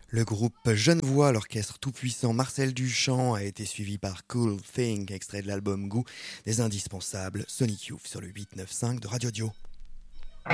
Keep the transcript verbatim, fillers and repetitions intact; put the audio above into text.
Le groupe Genevois, l'orchestre tout-puissant Marcel Duchamp a été suivi par Cool Thing, extrait de l'album Goût, des indispensables Sonic Youth sur le huit neuf cinq de Radio Dio.